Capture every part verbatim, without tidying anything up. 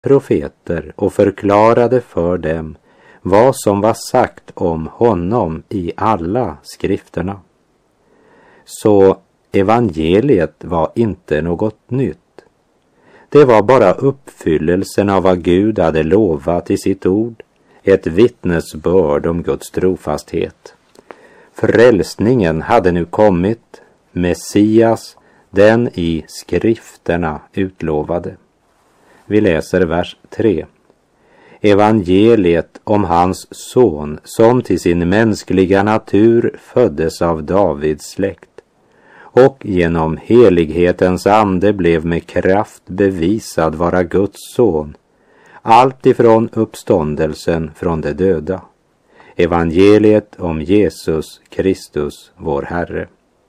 profeter och förklarade för dem vad som var sagt om honom i alla skrifterna. Så evangeliet var inte något nytt. Det var bara uppfyllelsen av vad Gud hade lovat i sitt ord, ett vittnesbörd om Guds trofasthet. Frälsningen hade nu kommit, Messias, den i skrifterna utlovade. Vi läser vers tre. Evangeliet om hans son som till sin mänskliga natur föddes av Davids släkt och genom helighetens ande blev med kraft bevisad vara Guds son, allt ifrån uppståndelsen från de döda. Evangeliet om Jesus Kristus, vår Herre.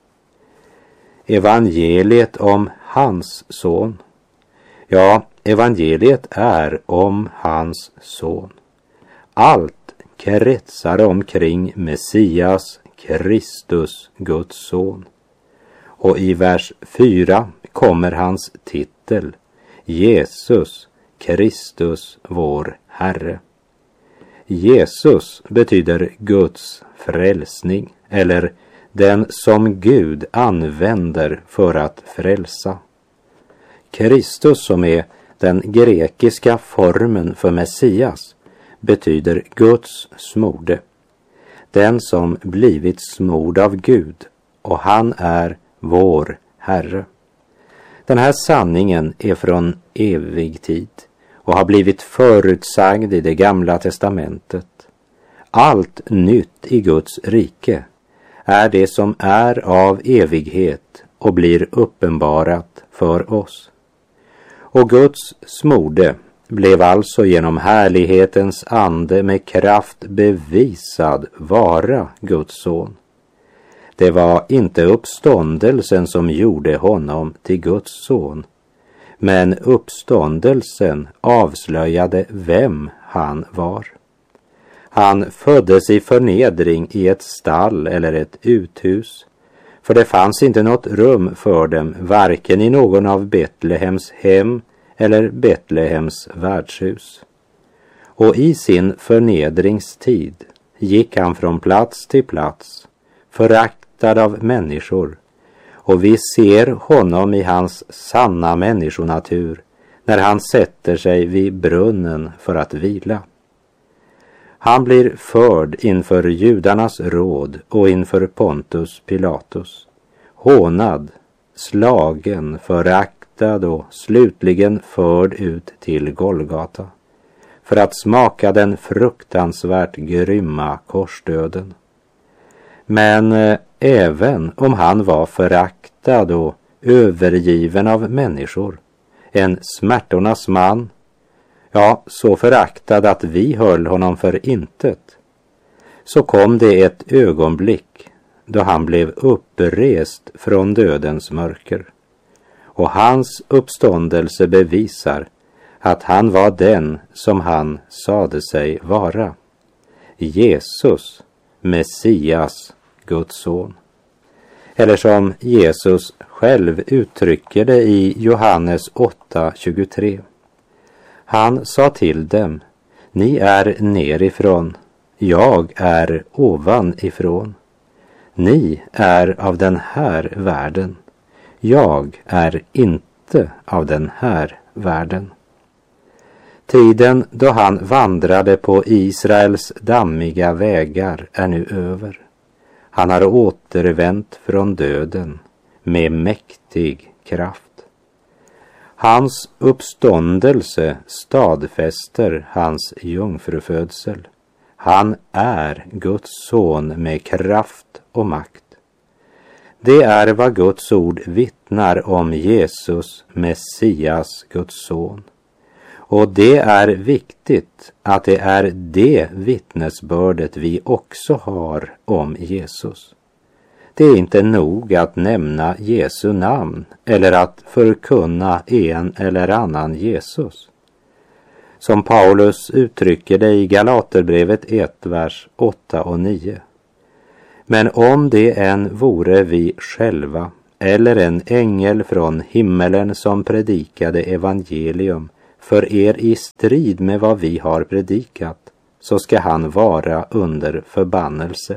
Evangeliet om hans son. Ja, evangeliet är om hans son. Allt kretsar omkring Messias, Kristus, Guds son. Och i vers fyra kommer hans titel, Jesus, Kristus, vår Herre. Jesus betyder Guds frälsning, eller den som Gud använder för att frälsa. Kristus, som är den grekiska formen för Messias, betyder Guds smorde, den som blivit smord av Gud, och han är vår Herre. Den här sanningen är från evig tid och har blivit förutsagd i det gamla testamentet. Allt nytt i Guds rike är det som är av evighet och blir uppenbarat för oss. Och Guds smorde blev alltså genom härlighetens ande med kraft bevisad vara Guds son. Det var inte uppståndelsen som gjorde honom till Guds son, men uppståndelsen avslöjade vem han var. Han föddes i förnedring i ett stall eller ett uthus, för det fanns inte något rum för dem, varken i någon av Betlehems hem eller Betlehems värdshus. Och i sin förnedringstid gick han från plats till plats, föraktad av människor, och vi ser honom i hans sanna människonatur när han sätter sig vid brunnen för att vila. Han blir förd inför judarnas råd och inför Pontus Pilatus, hånad, slagen, föraktad och slutligen förd ut till Golgata för att smaka den fruktansvärt grymma korsdöden. Men eh, även om han var föraktad och övergiven av människor, en smärtornas man, ja, så föraktad att vi höll honom för intet, så kom det ett ögonblick då han blev upprest från dödens mörker. Och hans uppståndelse bevisar att han var den som han sade sig vara, Jesus, Messias, Guds son. Eller som Jesus själv uttrycker det i Johannes åtta tjugotre. Han sa till dem, ni är nerifrån, jag är ovanifrån. Ni är av den här världen, jag är inte av den här världen. Tiden då han vandrade på Israels dammiga vägar är nu över. Han har återvänt från döden med mäktig kraft. Hans uppståndelse stadfäster hans jungfrufödsel. Han är Guds son med kraft och makt. Det är vad Guds ord vittnar om Jesus, Messias, Guds son. Och det är viktigt att det är det vittnesbördet vi också har om Jesus. Det är inte nog att nämna Jesu namn eller att förkunna en eller annan Jesus. Som Paulus uttrycker det i Galaterbrevet ett, vers åtta och nio. Men om det än vore vi själva eller en ängel från himmelen som predikade evangelium för er i strid med vad vi har predikat, så ska han vara under förbannelse.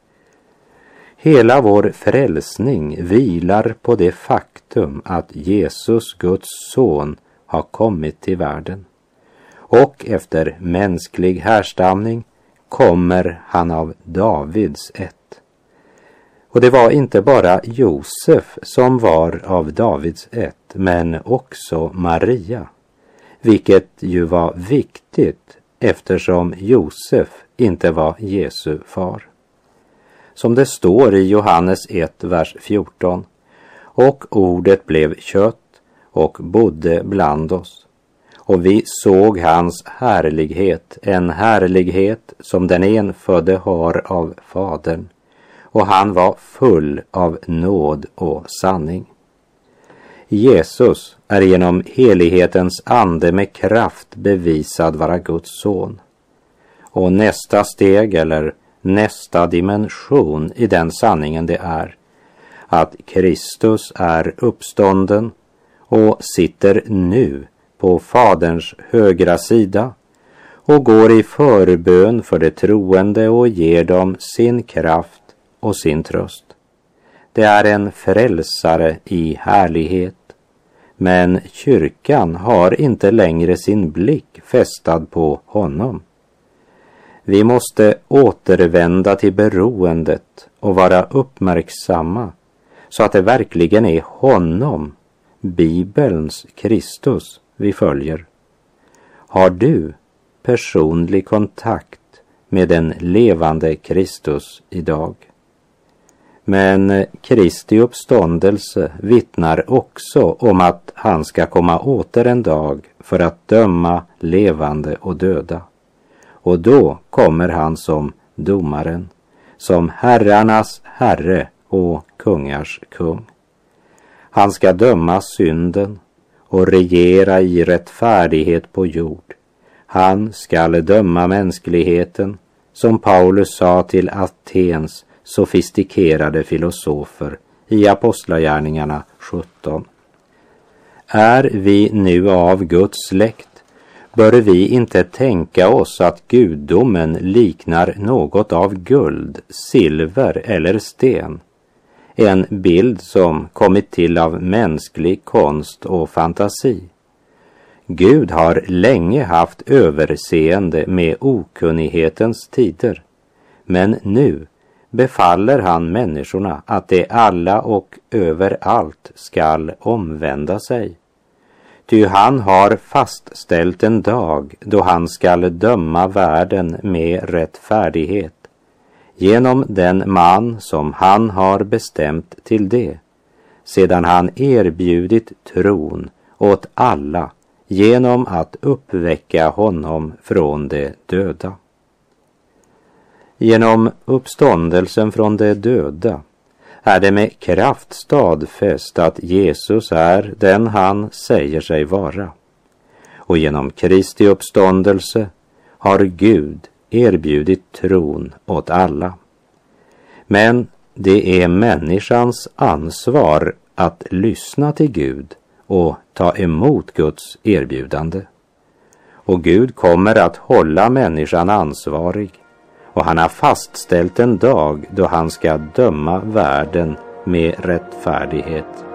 Hela vår frälsning vilar på det faktum att Jesus, Guds son, har kommit till världen. Och efter mänsklig härstamning kommer han av Davids ett. Och det var inte bara Josef som var av Davids ett, men också Maria, vilket ju var viktigt eftersom Josef inte var Jesu far. Som det står i Johannes ett, vers fjorton, och ordet blev kött och bodde bland oss. Och vi såg hans härlighet, en härlighet som den enfödde har av Fadern. Och han var full av nåd och sanning. Jesus är genom helighetens ande med kraft bevisad vara Guds son. Och nästa steg eller nästa dimension i den sanningen det är att Kristus är uppstånden och sitter nu på Faderns högra sida och går i förbön för de troende och ger dem sin kraft och sin tröst. Det är en frälsare i härlighet, men kyrkan har inte längre sin blick fästad på honom. Vi måste återvända till beroendet och vara uppmärksamma så att det verkligen är honom, Bibelns Kristus, vi följer. Har du personlig kontakt med den levande Kristus idag? Men Kristi uppståndelse vittnar också om att han ska komma åter en dag för att döma levande och döda. Och då kommer han som domaren, som herrarnas herre och kungars kung. Han ska döma synden och regera i rättfärdighet på jord. Han skall döma mänskligheten, som Paulus sa till Atens sofistikerade filosofer i Apostlagärningarna sjutton. Är vi nu av Guds släkt, bör vi inte tänka oss att gudomen liknar något av guld, silver eller sten. En bild som kommit till av mänsklig konst och fantasi. Gud har länge haft överseende med okunnighetens tider, men nu befaller han människorna att de alla och överallt skall omvända sig. Ty han har fastställt en dag då han skall döma världen med rättfärdighet, genom den man som han har bestämt till det, sedan han erbjudit tron åt alla genom att uppväcka honom från de döda. Genom uppståndelsen från de döda är det med kraft stadfäst att Jesus är den han säger sig vara. Och genom Kristi uppståndelse har Gud erbjudit tron åt alla. Men det är människans ansvar att lyssna till Gud och ta emot Guds erbjudande. Och Gud kommer att hålla människan ansvarig, och han har fastställt en dag då han ska döma världen med rättfärdighet.